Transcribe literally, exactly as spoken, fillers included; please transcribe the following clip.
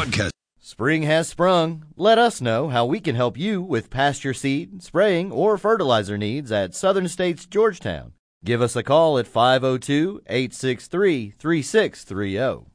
Podcast. Spring has sprung. Let us know how we can help you with pasture seed, spraying, or fertilizer needs at Southern States Georgetown. Give us a call at five oh two, eight six three, three six three oh.